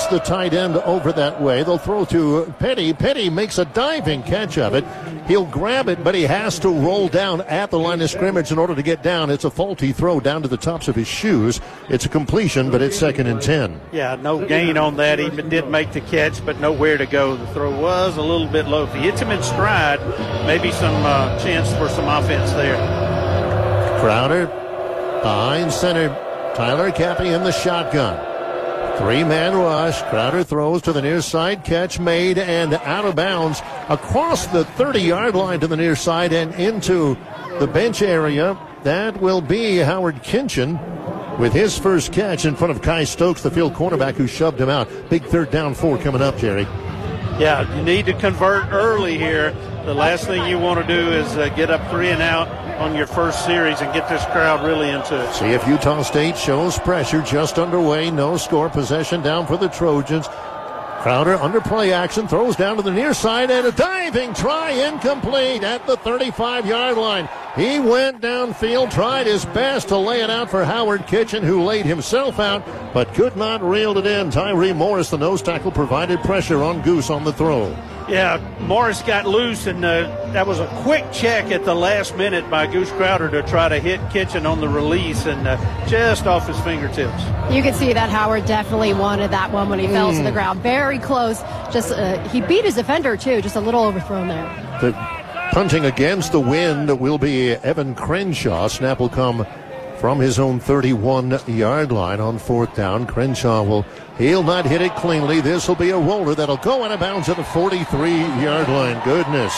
gets the tight end over that way. They'll throw to Petty. Petty makes a diving catch of it. He'll grab it, but he has to roll down at the line of scrimmage in order to get down. It's a faulty throw down to the tops of his shoes. It's a completion, but it's 2nd and 10. Yeah, no gain on that. He did make the catch, but nowhere to go. The throw was a little bit low. If he hits him in stride, maybe some chance for some offense there. Crowder behind center. Tyler Cappy in the shotgun. 3-man rush. Crowder throws to the near side. Catch made and out of bounds across the 30-yard line to the near side and into the bench area. That will be Howard Kinchin with his first catch in front of Kai Stokes, the field cornerback who shoved him out. Big 3rd down 4 coming up, Jerry. Yeah, you need to convert early here. The last thing you want to do is get up 3 and out on your first series and get this crowd really into it. See if Utah State shows pressure. Just underway. No score. Possession down for the Trojans. Crowder under play action. Throws down to the near side and a diving try incomplete at the 35-yard line. He went downfield, tried his best to lay it out for Howard Kitchen, who laid himself out, but could not reel it in. Tyree Morris, the nose tackle, provided pressure on Goose on the throw. Yeah, Morris got loose, and that was a quick check at the last minute by Goose Crowder to try to hit Kitchen on the release, and just off his fingertips. You could see that Howard definitely wanted that one when he fell to the ground. Very close. Just he beat his defender, too. Just a little overthrown there. Punting against the wind will be Evan Crenshaw. Snap will come from his own 31-yard line on 4th down. Crenshaw he'll not hit it cleanly. This will be a roller that'll go out of bounds at the 43-yard line. Goodness.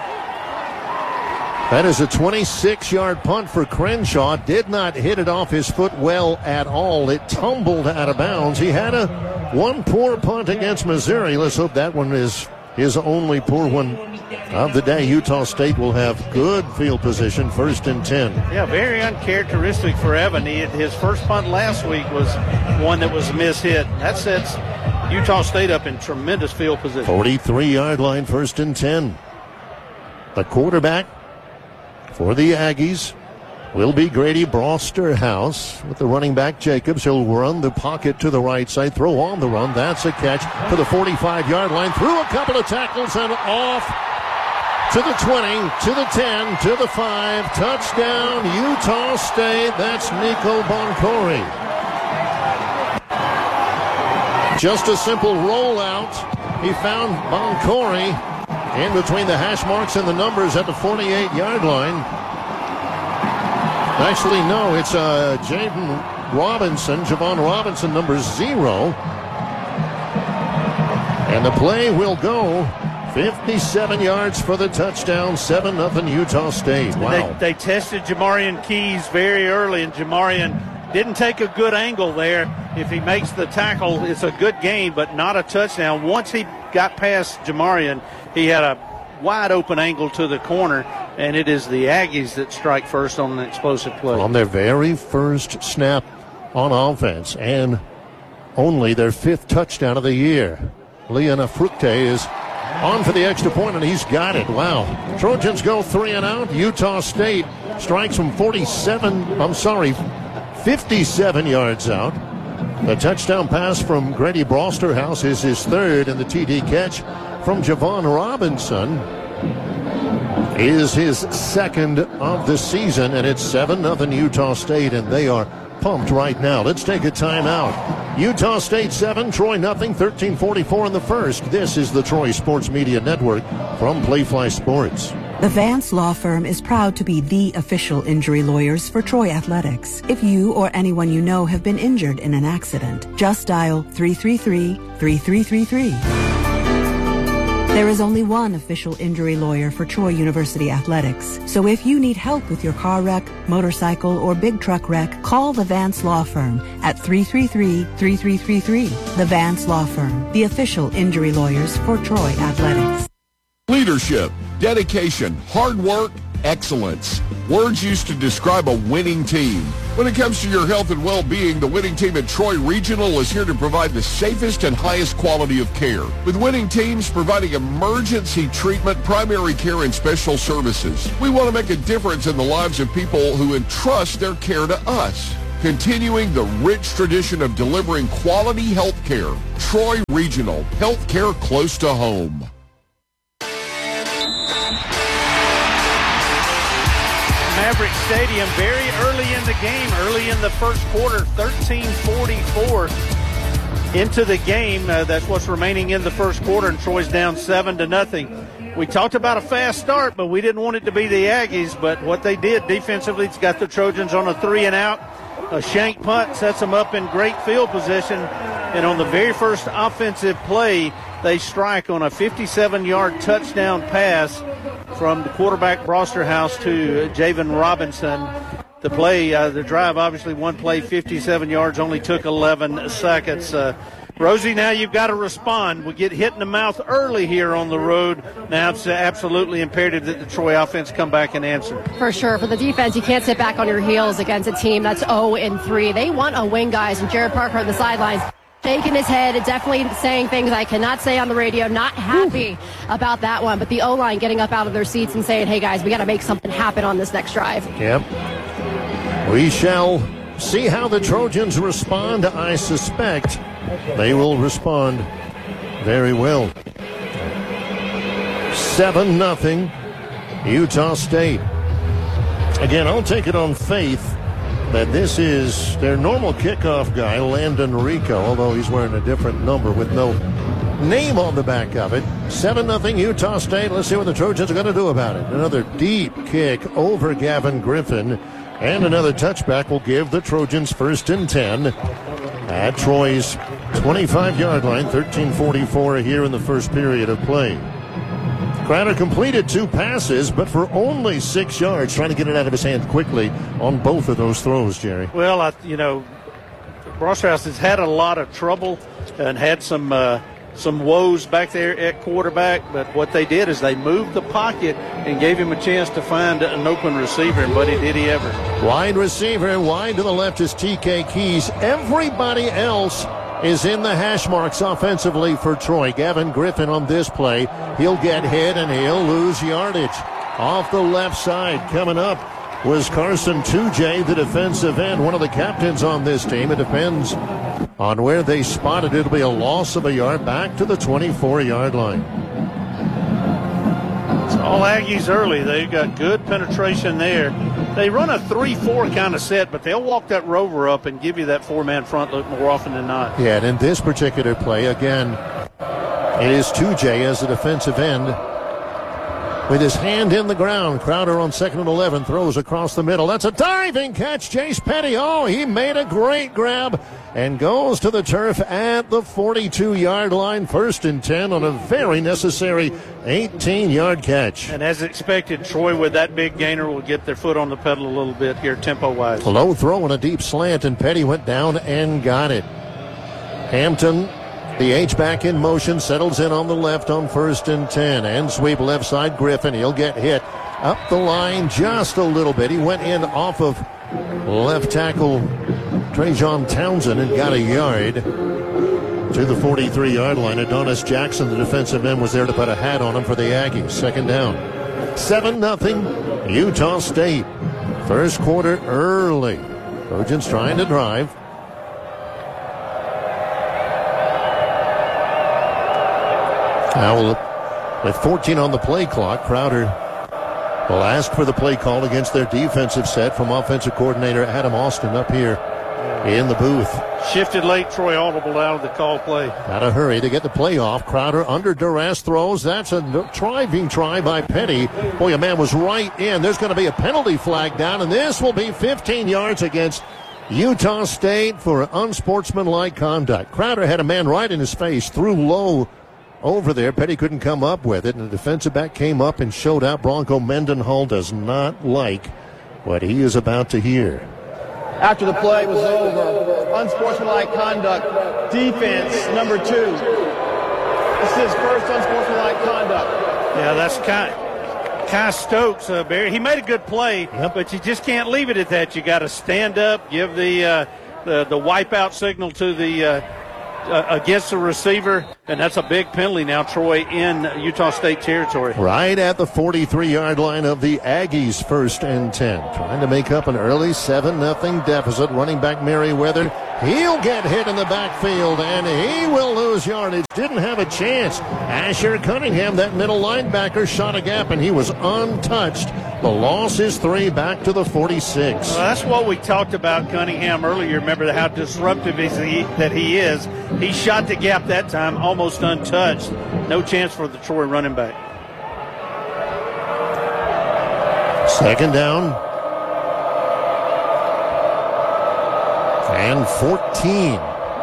That is a 26-yard punt for Crenshaw. Did not hit it off his foot well at all. It tumbled out of bounds. He had one poor punt against Missouri. Let's hope that one is his only poor one of the day. Utah State will have good field position, 1st and 10. Yeah, very uncharacteristic for Evan. His first punt last week was one that was a mishit. That sets Utah State up in tremendous field position. 43-yard line, 1st and 10. The quarterback for the Aggies will be Grady Brosterhouse with the running back Jacobs. He'll run the pocket to the right side, throw on the run. That's a catch to the 45-yard line, through a couple of tackles and off to the 20, to the 10, to the 5. Touchdown, Utah State. That's Nico Boncory. Just a simple rollout. He found Boncory in between the hash marks and the numbers at the 48-yard line. Actually, no, it's Jaden Robinson, Javon Robinson, number 0. And the play will go 57 yards for the touchdown, 7-0 Utah State. Wow. They tested Jamarian Keys very early, and Jamarian didn't take a good angle there. If he makes the tackle, it's a good gain, but not a touchdown. Once he got past Jamarian, he had a wide open angle to the corner, and it is the Aggies that strike first on an explosive play. On their very first snap on offense, and only their 5th touchdown of the year. Leon Fructe is on for the extra point, and he's got it. Wow. Trojans go 3 and out. Utah State strikes from 57 yards out. The touchdown pass from Grady Brosterhouse is his 3rd, and the TD catch from Javon Robinson is his 2nd of the season, and it's 7-0 Utah State, and they are pumped right now. Let's take a timeout. Utah State 7, Troy nothing, 13:44 in the first. This is the Troy Sports Media Network from Playfly Sports. The Vance Law Firm is proud to be the official injury lawyers for Troy Athletics. If you or anyone you know have been injured in an accident, just dial 333-3333. There is only one official injury lawyer for Troy University Athletics. So if you need help with your car wreck, motorcycle, or big truck wreck, call the Vance Law Firm at 333-3333. The Vance Law Firm, the official injury lawyers for Troy Athletics. Leadership, dedication, hard work, excellence. Words used to describe a winning team. When it comes to your health and well-being, the winning team at Troy Regional is here to provide the safest and highest quality of care. With winning teams providing emergency treatment, primary care, and special services. We want to make a difference in the lives of people who entrust their care to us. continuing the rich tradition of delivering quality health care. Troy Regional, health care close to home. Maverick Stadium very early in the game, early in the first quarter, 13:44 into the game. That's what's remaining in the first quarter, and Troy's down 7-0. We talked about a fast start, but we didn't want it to be the Aggies. But what they did defensively, it's got the Trojans on a 3-and-out. A shank punt sets them up in great field position. And on the very first offensive play, they strike on a 57-yard touchdown pass from the quarterback Brosterhouse to Javen Robinson. The play, the drive, obviously one play, 57 yards, only took 11 seconds. Rosie, now you've got to respond. We get hit in the mouth early here on the road. Now it's absolutely imperative that the Troy offense come back and answer. For sure. For the defense, you can't sit back on your heels against a team that's 0-3. They want a win, guys, and Jared Parker on the sidelines shaking his head, definitely saying things I cannot say on the radio. Not happy about that one. But the O-line getting up out of their seats and saying, hey, guys, we got to make something happen on this next drive. Yep. We shall see how the Trojans respond. I suspect they will respond very well. 7-0 Utah State. Again, I'll take it on faith that this is their normal kickoff guy, Landon Rico, although he's wearing a different number with no name on the back of it. 7-0 Utah State. Let's see what the Trojans are going to do about it. Another deep kick over Gavin Griffin, and another touchback will give the Trojans 1st and 10 at Troy's 25-yard line. 13:44 here in the first period of play. Crowder completed 2 passes, but for only 6 yards, trying to get it out of his hand quickly on both of those throws, Jerry. Well, Brosterhouse has had a lot of trouble and had some woes back there at quarterback, but what they did is they moved the pocket and gave him a chance to find an open receiver, and buddy, did he ever. Wide receiver, wide to the left is TK Keys. Everybody else is in the hash marks offensively for Troy. Gavin Griffin on this play. He'll get hit and he'll lose yardage. Off the left side coming up was Carson Tujay, the defensive end, one of the captains on this team. It depends on where they spot it. It'll be a loss of a yard back to the 24-yard line. It's all Aggies early. They've got good penetration there. They run a 3-4 kind of set, but they'll walk that rover up and give you that 4-man front look more often than not. Yeah, and in this particular play, again, it is Tujay as the defensive end. With his hand in the ground, Crowder on 2nd and 11 throws across the middle. That's a diving catch. Jace Petty, he made a great grab and goes to the turf at the 42-yard line. 1st and 10 on a very necessary 18-yard catch. And as expected, Troy with that big gainer will get their foot on the pedal a little bit here tempo-wise. Low throw and a deep slant, and Petty went down and got it. Hampton, the H-back in motion, settles in on the left on 1st and 10. And sweep left side, Griffin. He'll get hit up the line just a little bit. He went in off of left tackle Trajan Townsend and got a yard to the 43-yard line. Adonis Jackson, the defensive end, was there to put a hat on him for the Aggies. 2nd down. 7-0 Utah State. First quarter early. Trojans trying to drive. Now, with 14 on the play clock, Crowder will ask for the play call against their defensive set from offensive coordinator Adam Austin up here in the booth. Shifted late, Troy audible out of the call play. Gotta hurry to get the play off. Crowder under duress throws. That's a driving try by Petty. Boy, a man was right in. There's going to be a penalty flag down, and this will be 15 yards against Utah State for unsportsmanlike conduct. Crowder had a man right in his face, threw low over there. Petty couldn't come up with it, and the defensive back came up and showed out. Bronco Mendenhall does not like what he is about to hear. After the play was over, unsportsmanlike conduct, defense number 2. This is his first unsportsmanlike conduct. Yeah, that's Kai Stokes, Barry. He made a good play, but you just can't leave it at that. You got to stand up, give the wipeout signal to the against the receiver, and that's a big penalty now, Troy, in Utah State territory. Right at the 43-yard line of the Aggies, 1st and 10. Trying to make up an early 7-0 deficit. Running back Merriweather, he'll get hit in the backfield, and he will lose yardage. Didn't have a chance. Asher Cunningham, that middle linebacker, shot a gap, and he was untouched. The loss is 3, back to the 46. Well, that's what we talked about Cunningham earlier. Remember how disruptive that he is. He shot the gap that time, almost untouched. No chance for the Troy running back. 2nd down. And 14.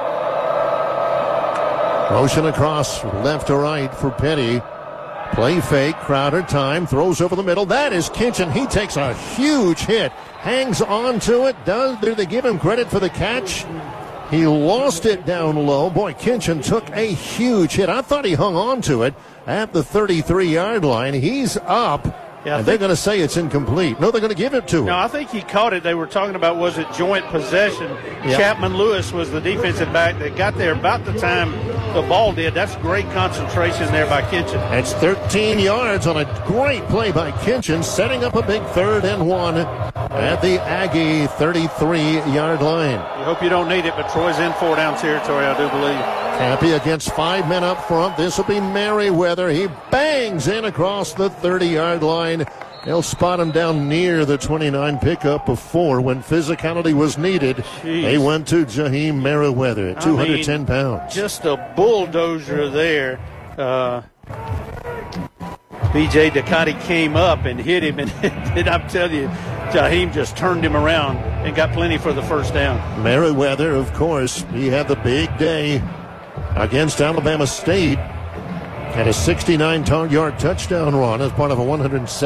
Motion across left to right for Petty. Play fake, Crowder, time, throws over the middle. That is Kinchin. He takes a huge hit. Hangs on to it. Do they give him credit for the catch? He lost it down low. Boy, Kinchin took a huge hit. I thought he hung on to it at the 33-yard line. He's up. Yeah, and they're going to say it's incomplete. No, they're going to give it to him. No, I think he caught it. They were talking about, was it joint possession? Yep. Chapman Lewis was the defensive back that got there about the time the ball did. That's great concentration there by Kinchin. That's 13 yards on a great play by Kinchin, setting up a big 3rd and 1 at the Aggie 33-yard line. You hope you don't need it, but Troy's in 4-down territory, I do believe. Cappy against 5 men up front. This will be Merriweather. He bangs in across the 30-yard line. They'll spot him down near the 29 pickup of 4 when physicality was needed. Jeez. They went to Jaheim Merriweather at 210 pounds. Just a bulldozer there. B.J. Ducati came up and hit him, and I'm telling you, Jaheim just turned him around and got plenty for the 1st down. Merriweather, of course, he had the big day against Alabama State. Had a 69-yard touchdown run as part of a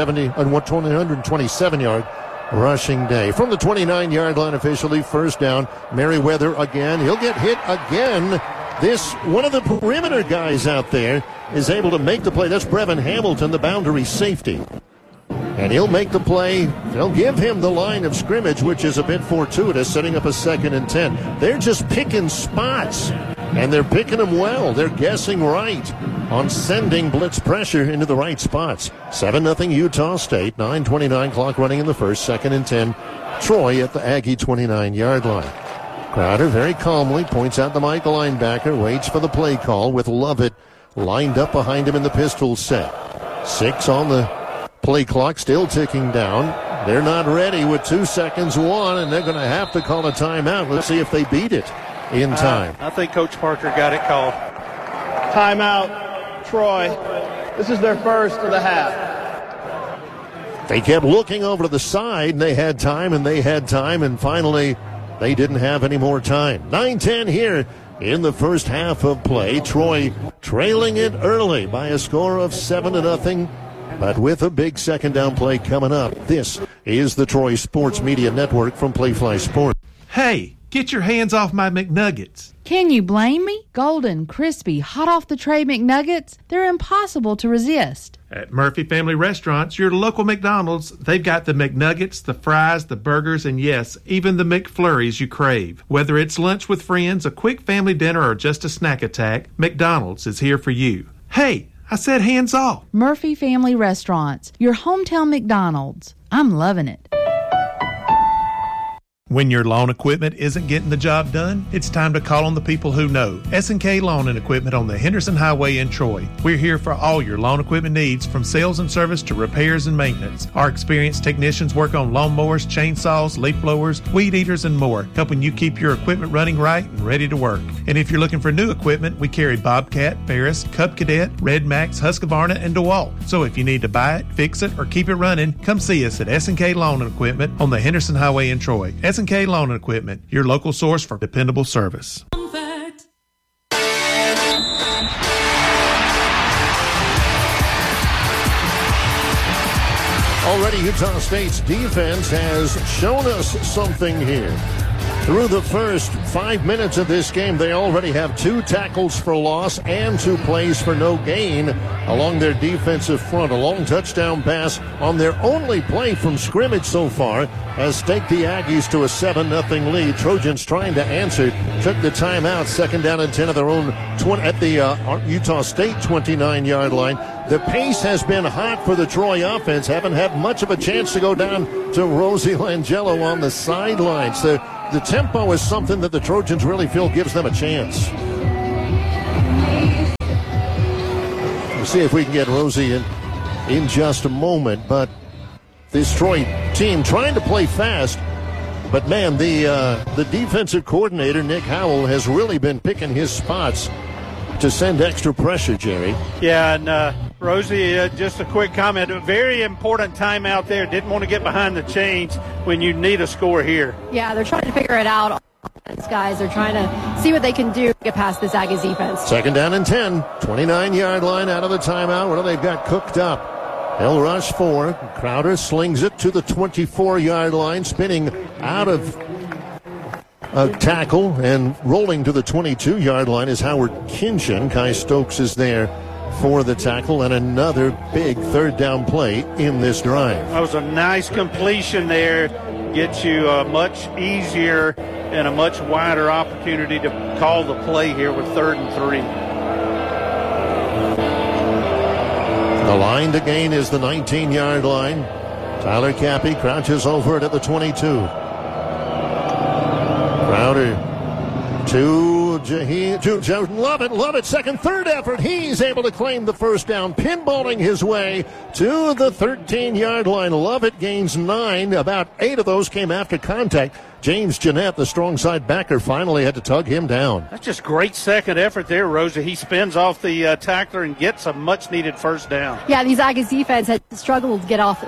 127-yard rushing day. From the 29-yard line officially, 1st down. Merriweather again. He'll get hit again. One of the perimeter guys out there is able to make the play. That's Brevin Hamilton, the boundary safety. And he'll make the play. They'll give him the line of scrimmage, which is a bit fortuitous, setting up a 2nd and 10. They're just picking spots, and they're picking them well. They're guessing right on sending blitz pressure into the right spots. 7-0 Utah State. 9:29 clock running in the 1st. 2nd and 10. Troy at the Aggie 29-yard line. Crowder very calmly points out the Michael linebacker, waits for the play call with Lovett lined up behind him in the pistol set. 6 on the play clock, still ticking down. They're not ready with 2 seconds, 1, and they're going to have to call a timeout. Let's see if they beat it in time. I think Coach Parker got it called. Timeout, Troy. This is their 1st of the half. They kept looking over to the side, and they had time, and finally they didn't have any more time. 9-10 here in the 1st half of play. Troy trailing it early by a score of 7-0. But with a big 2nd down play coming up, this is the Troy Sports Media Network from Playfly Sports. Hey, get your hands off my McNuggets. Can you blame me? Golden, crispy, hot off the tray McNuggets, they're impossible to resist. At Murphy Family Restaurants, your local McDonald's, they've got the McNuggets, the fries, the burgers, and yes, even the McFlurries you crave. Whether it's lunch with friends, a quick family dinner, or just a snack attack, McDonald's is here for you. Hey, I said hands off. Murphy Family Restaurants, your hometown McDonald's. I'm loving it. When your lawn equipment isn't getting the job done, it's time to call on the people who know. S&K Lawn and Equipment on the Henderson Highway in Troy. We're here for all your lawn equipment needs, from sales and service to repairs and maintenance. Our experienced technicians work on lawnmowers, chainsaws, leaf blowers, weed eaters, and more, helping you keep your equipment running right and ready to work. And if you're looking for new equipment, we carry Bobcat, Ferris, Cub Cadet, Red Max, Husqvarna, and DeWalt. So if you need to buy it, fix it, or keep it running, come see us at S&K Lawn and Equipment on the Henderson Highway in Troy. S&K Lawn and Equipment, your local source for dependable service. Already Utah State's defense has shown us something here. Through the first 5 minutes of this game, they already have 2 tackles for loss and 2 plays for no gain along their defensive front. A long touchdown pass on their only play from scrimmage so far has staked the Aggies to a 7-0 lead. Trojans trying to answer, took the timeout, 2nd down and 10 of their own at the Utah State 29-yard line. The pace has been hot for the Troy offense. Haven't had much of a chance to go down to Rosie Langelo on the sidelines. The tempo is something that the Trojans really feel gives them a chance. We'll see if we can get Rosie in just a moment. But this Troy team trying to play fast. But, man, the defensive coordinator, Nick Howell, has really been picking his spots to send extra pressure, Jerry. Yeah, and Rosie, just a quick comment. A very important timeout there. Didn't want to get behind the chains when you need a score here. Yeah, they're trying to figure it out. Guys, they're trying to see what they can do to get past this Aggies defense. 2nd down and 10, 29-yard line out of the timeout. What do they've got cooked up? They'll rush 4. Crowder slings it to the 24-yard line, spinning out of a tackle and rolling to the 22-yard line is Howard Kinchin. Kai Stokes is there for the tackle, and another big 3rd down play in this drive. That was a nice completion there. Gets you a much easier and a much wider opportunity to call the play here with 3rd and 3. The line to gain is the 19-yard line. Tyler Cappy crouches over it at the 22. Crowder to Jordan Lovett. Lovett, 2nd, 3rd effort. He's able to claim the 1st down, pinballing his way to the 13-yard line. Lovett gains 9. About 8 of those came after contact. James Jeanette, the strong side backer, finally had to tug him down. That's just great 2nd effort there, Rosa. He spins off the tackler and gets a much-needed 1st down. Yeah, these Aggies defense has struggled to get off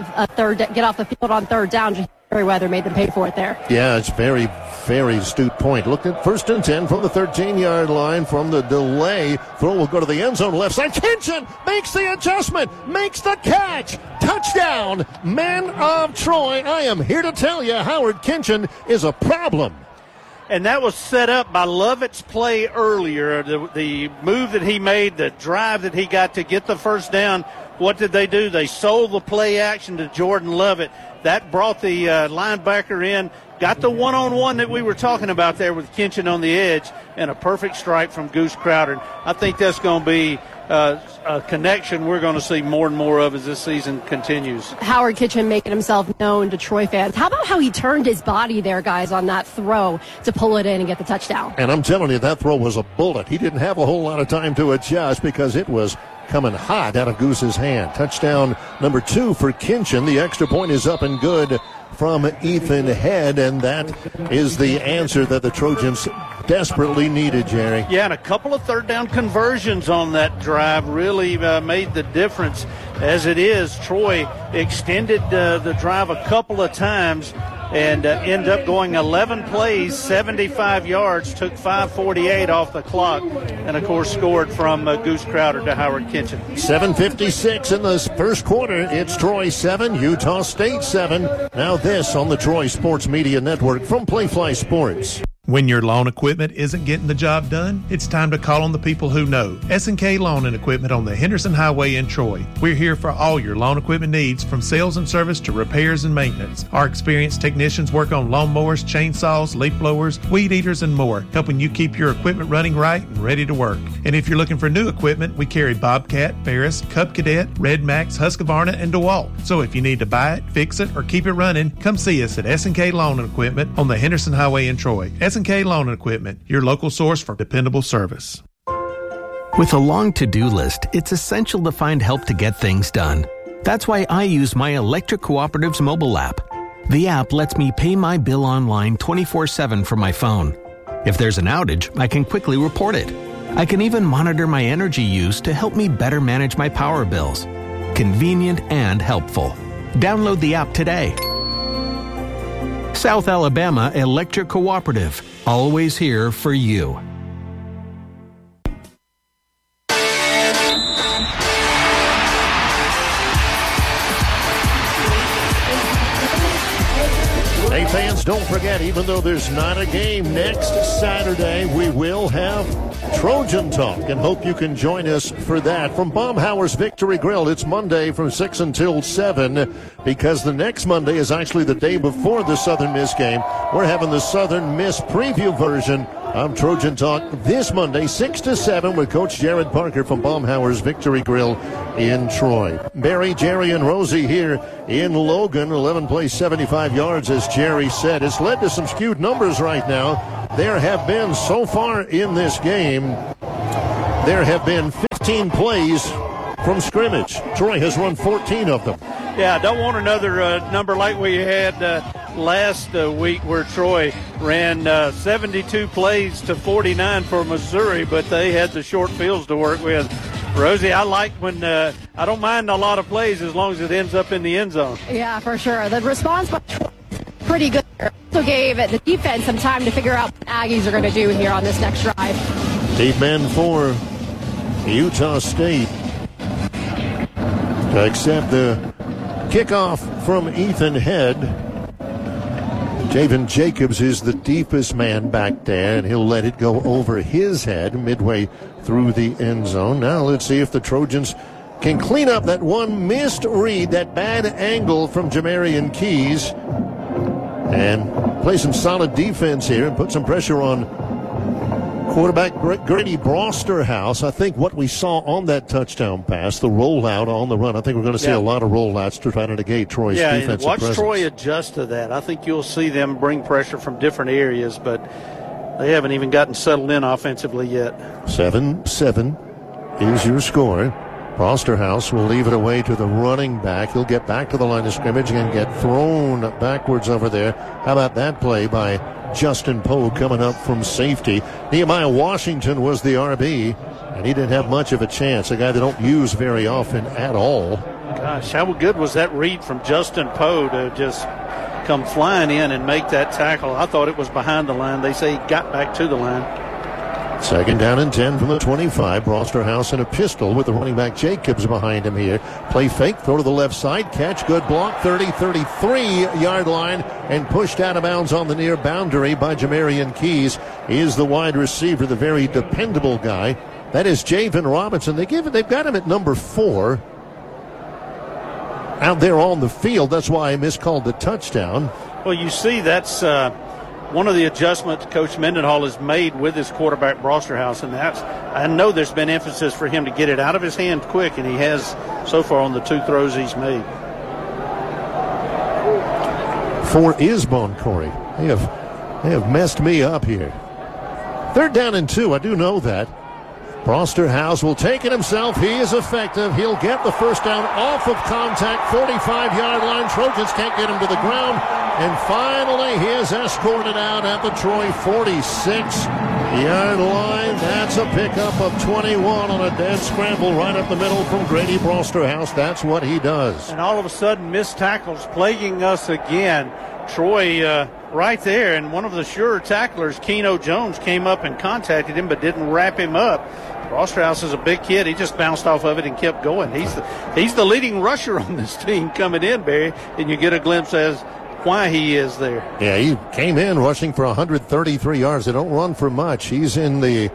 the field on 3rd down. Merriweather made them pay for it there. Yeah, it's very, very astute point. Look at 1st and 10 from the 13-yard line. From the delay, throw will go to the end zone left side. Kinchin makes the adjustment, makes the catch. Touchdown, men of Troy. I am here to tell you Howard Kinchin is a problem. And that was set up by Lovett's play earlier. The move that he made, the drive that he got to get the 1st down. What did they do? They sold the play action to Jordan Lovett. That brought the linebacker in, got the one-on-one that we were talking about there with Kinchin on the edge, and a perfect strike from Goose Crowder. I think that's going to be a connection we're going to see more and more of as this season continues. Howard Kinchin making himself known to Troy fans. How about how he turned his body there, guys, on that throw to pull it in and get the touchdown? And I'm telling you, that throw was a bullet. He didn't have a whole lot of time to adjust because it was coming hot out of Goose's hand. Touchdown number 2 for Kinchin. The extra point is up and good from Ethan Head, and that is the answer that the Trojans desperately needed, Jerry. Yeah, and a couple of 3rd down conversions on that drive really made the difference. As it is, Troy extended the drive a couple of times and end up going 11 plays, 75 yards, took 5:48 off the clock, and, of course, scored from Goose Crowder to Howard Kinchin. 7:56 in the first quarter. It's Troy 7, Utah State 7. Now this on the Troy Sports Media Network from Playfly Sports. When your lawn equipment isn't getting the job done, it's time to call on the people who know. S&K Lawn and Equipment on the Henderson Highway in Troy. We're here for all your lawn equipment needs, from sales and service to repairs and maintenance. Our experienced technicians work on lawnmowers, chainsaws, leaf blowers, weed eaters, and more, helping you keep your equipment running right and ready to work. And if you're looking for new equipment, we carry Bobcat, Ferris, Cub Cadet, Red Max, Husqvarna, and DeWalt. So if you need to buy it, fix it, or keep it running, come see us at S&K Lawn and Equipment on the Henderson Highway in Troy. S&K Lawn and Equipment, your local source for dependable service. With a long to-do list, it's essential to find help to get things done. That's why I use my Electric Cooperative's mobile app. The app lets me pay my bill online 24/7 from my phone. If there's an outage, I can quickly report it. I can even monitor my energy use to help me better manage my power bills. Convenient and helpful. Download the app today. South Alabama Electric Cooperative, always here for you. Hey, fans, don't forget, even though there's not a game next Saturday, we will have Trojan Talk, and hope you can join us for that. From Baumhower's Victory Grill, it's Monday from 6 until 7, because the next Monday is actually the day before the Southern Miss game. We're having the Southern Miss preview version of Trojan Talk this Monday, 6 to 7, with Coach Jared Parker from Baumhower's Victory Grill in Troy. Barry, Jerry, and Rosie here in Logan. 11 plays 75 yards, as Jerry said. It's led to some skewed numbers right now. There have been, so far in this game, there have been 15 plays from scrimmage. Troy has run 14 of them. Yeah, I don't want another number like we had last week, where Troy ran 72 plays to 49 for Missouri, but they had the short fields to work with. Rosie, I like when I don't mind a lot of plays as long as it ends up in the end zone. Yeah, for sure. The response was pretty good. Also gave the defense some time to figure out what Aggies are going to do here on this next drive. Deep men for Utah State to accept the kickoff from Ethan Head. Javen Jacobs is the deepest man back there, and he'll let it go over his head midway through the end zone. Now let's see if the Trojans can clean up that one missed read, that bad angle from Jamarian Keys, and play some solid defense here and put some pressure on quarterback Grady Brosterhouse. I think what we saw on that touchdown pass, the rollout on the run, I think we're going to see a lot of rollouts to try to negate Troy's defensive watch presence. Troy adjust to that. I think you'll see them bring pressure from different areas, but they haven't even gotten settled in offensively yet. 7-7 is your score. Brosterhouse will leave it away to the running back. He'll get back to the line of scrimmage and get thrown backwards over there. How about that play by Justin Poe coming up from safety? Nehemiah Washington was the RB, and he didn't have much of a chance. A guy they don't use very often at all. Gosh, how good was that read from Justin Poe to just come flying in and make that tackle? I thought it was behind the line. They say he got back to the line. Second down and 10 from the 25. Brosterhouse in a pistol with the running back Jacobs behind him here. Play fake, throw to the left side, catch, good block, 33-yard line, and pushed out of bounds on the near boundary by Jamarian Keys. He is the wide receiver, the very dependable guy. That is Javen Robinson. They've got him at number 4 out there on the field. That's why I miscalled the touchdown. Well, you see, that's one of the adjustments Coach Mendenhall has made with his quarterback Brosterhouse, and I know there's been emphasis for him to get it out of his hand quick, and he has so far on the 2 throws he's made. For Isbon, Corey. They have messed me up here. Third down and 2, I do know that. Brosterhouse will take it himself. He is effective. He'll get the first down off of contact, 45-yard line. Trojans can't get him to the ground. And finally, he is escorted out at the Troy 46-yard line. That's a pickup of 21 on a dead scramble right up the middle from Grady Brosterhouse. That's what he does. And all of a sudden, missed tackles plaguing us again. Troy right there, and one of the sure tacklers, Keno Jones, came up and contacted him but didn't wrap him up. Brosterhouse is a big kid. He just bounced off of it and kept going. He's the leading rusher on this team coming in, Barry, and you get a glimpse as why he is there. Yeah, he came in rushing for 133 yards. They don't run for much. He's in the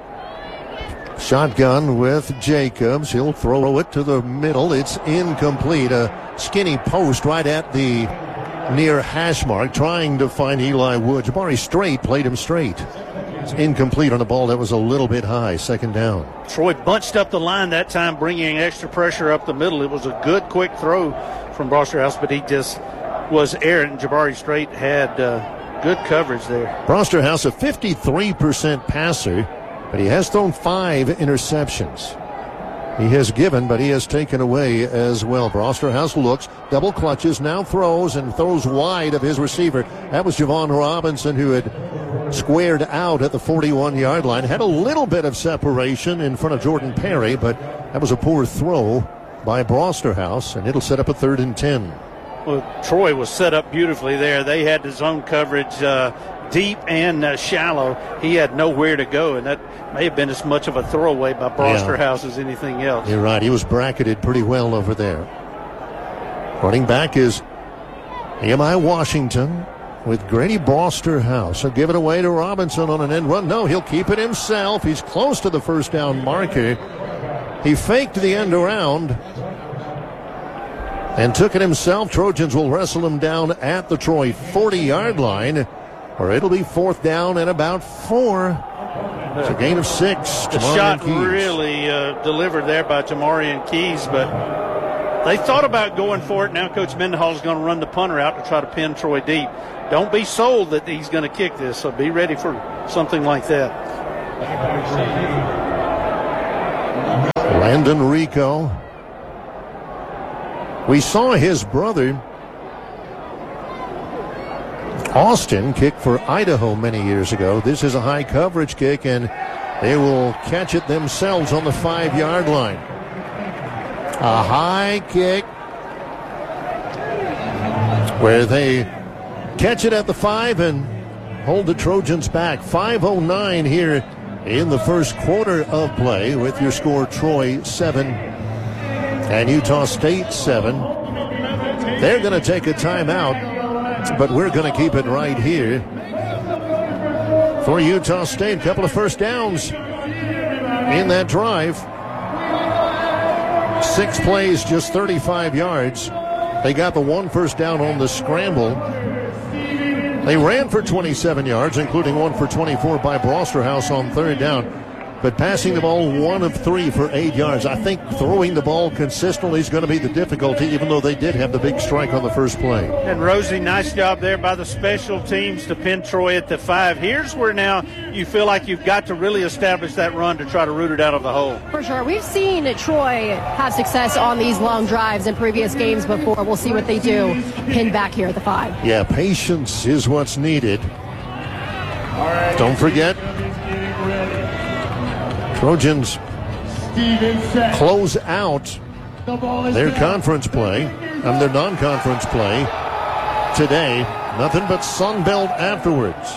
shotgun with Jacobs. He'll throw it to the middle. It's incomplete. A skinny post right at the near hash mark, trying to find Eli Wood. Jabari Strait played him straight. It's incomplete on the ball that was a little bit high. Second down. Troy bunched up the line that time, bringing extra pressure up the middle. It was a good, quick throw from Brosterhouse, but he just was errant. Jabari Strait had good coverage there. Brosterhouse, a 53% passer, but he has thrown 5 interceptions. He has given, but he has taken away as well. Brosterhouse looks, double clutches, now throws, and throws wide of his receiver. That was Javon Robinson, who had squared out at the 41-yard line. Had a little bit of separation in front of Jordan Perry, but that was a poor throw by Brosterhouse, and it'll set up a 3rd and 10. Well, Troy was set up beautifully there. They had the zone coverage deep and shallow. He had nowhere to go, and that may have been as much of a throwaway by Brosterhouse as anything else. You're right. He was bracketed pretty well over there. Running back is Nehemiah Washington. with Grady Brosterhouse. He'll give it away to Robinson on an end run. No, he'll keep it himself. He's close to the first down marker. He faked the end around and took it himself. Trojans will wrestle him down at the Troy 40-yard line, or it'll be fourth down and about 4. It's a gain of 6. The shot really delivered there by Jamarian Keys, but they thought about going for it. Now Coach Mendenhall is going to run the punter out to try to pin Troy deep. Don't be sold that he's going to kick this, so be ready for something like that. Landon Rico. We saw his brother Austin kick for Idaho many years ago. This is a high coverage kick, and they will catch it themselves on the 5-yard line. A high kick where they catch it at the 5 and hold the Trojans back. 5:09 here in the first quarter of play with your score Troy 7 and Utah State 7. They're going to take a timeout, but we're going to keep it right here for Utah State. A couple of first downs in that drive. 6 plays, just 35 yards. They got the 1 first down on the scramble. They ran for 27 yards, including 1 for 24 by Brosterhouse on 3rd down. But passing the ball 1 of 3 for 8 yards. I think throwing the ball consistently is going to be the difficulty, even though they did have the big strike on the first play. And Rosie, nice job there by the special teams to pin Troy at the 5. Here's where now you feel like you've got to really establish that run to try to root it out of the hole. For sure. We've seen Troy have success on these long drives in previous games before. We'll see what they do pinned back here at the 5. Yeah, patience is what's needed. Don't forget, Trojans close out their conference play, and their non-conference play today. Nothing but Sun Belt afterwards.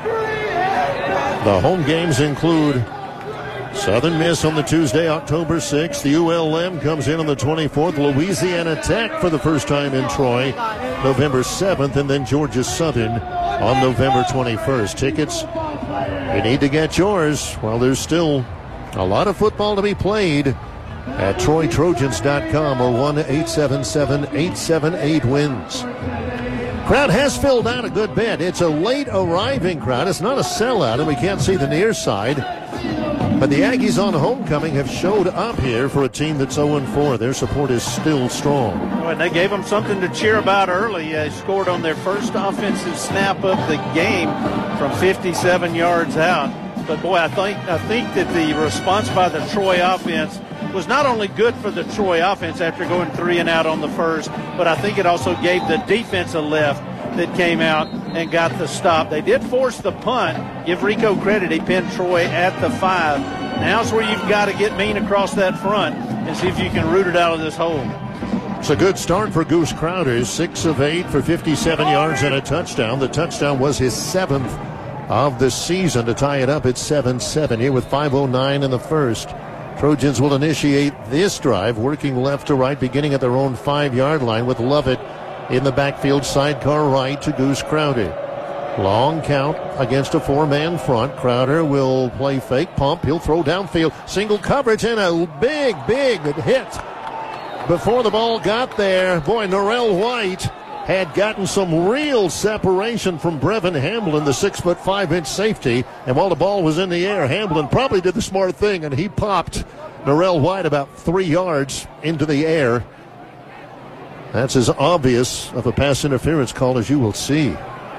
The home games include Southern Miss on the Tuesday, October 6th. The ULM comes in on the 24th. Louisiana Tech for the first time in Troy, November 7th, and then Georgia Southern on November 21st. Tickets, you need to get yours while there's still a lot of football to be played at TroyTrojans.com or 1-877-878-WINS. Crowd has filled out a good bit. It's a late arriving crowd. It's not a sellout, and we can't see the near side. But the Aggies on homecoming have showed up here for a team that's 0-4. Their support is still strong. Oh, and they gave them something to cheer about early. They scored on their first offensive snap of the game from 57 yards out. But, boy, I think that the response by the Troy offense was not only good for the Troy offense after going 3 and out on the first, but I think it also gave the defense a lift that came out and got the stop. They did force the punt. Give Rico credit. He pinned Troy at the 5. Now's where you've got to get mean across that front and see if you can root it out of this hole. It's a good start for Goose Crowder. 6 of 8 for 57 yards and a touchdown. The touchdown was his 7th of the season to tie it up at 7-7 here with 5:09 in the first. Trojans will initiate this drive, working left to right, beginning at their own 5-yard line with Lovett in the backfield, sidecar right to Goose Crowder. Long count against a 4-man front. Crowder will play fake pump. He'll throw downfield. Single coverage and a big hit before the ball got there. Boy, Norrell White had gotten some real separation from Brevin Hamblin, the 6'5" safety. And while the ball was in the air, Hamblin probably did the smart thing, and he popped Norrell White about 3 yards into the air. That's as obvious of a pass interference call as you will see.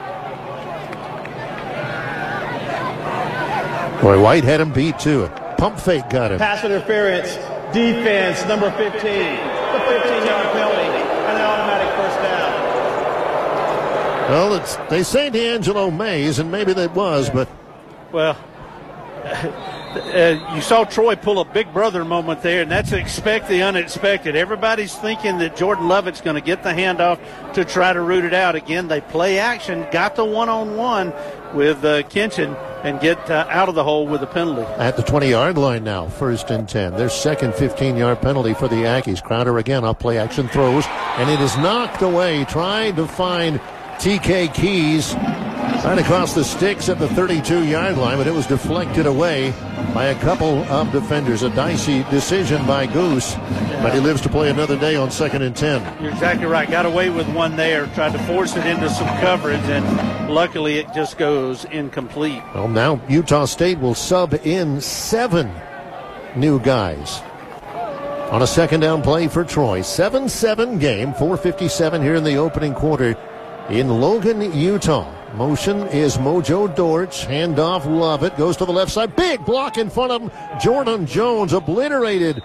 Boy, White had him beat to it. Pump fake got him. Pass interference, defense, number 15. The 15-yard penalty, and an automatic first down. Well, they say D'Angelo Mays, and maybe that was, but... Well, you saw Troy pull a big brother moment there, and that's expect the unexpected. Everybody's thinking that Jordan Lovett's going to get the handoff to try to root it out. Again, they play action, got the one-on-one with Kinchin, and get out of the hole with a penalty. At the 20-yard line now, 1st and 10. Their second 15-yard penalty for the Aggies. Crowder again off play action throws, and it is knocked away, trying to find TK Keys right across the sticks at the 32-yard line, but it was deflected away by a couple of defenders. A dicey decision by Goose, but he lives to play another day on 2nd and 10. You're exactly right. Got away with one there, tried to force it into some coverage, and luckily it just goes incomplete. Well, now Utah State will sub in 7 new guys on a 2nd down play for Troy. 7-7 game, 4:57 here in the opening quarter in Logan, Utah. Motion is Mojo Dortch. Handoff, Lovett. Goes to the left side. Big block in front of him. Jordan Jones obliterated